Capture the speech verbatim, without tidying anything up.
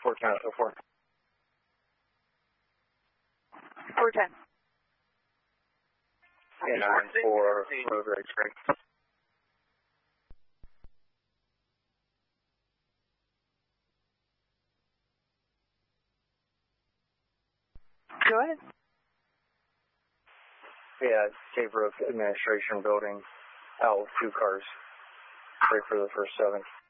four ten oh four. four ten. And nine for road rage break. Go ahead. Yeah, Cave Road Administration Building. Out with two cars. Break for the first seven.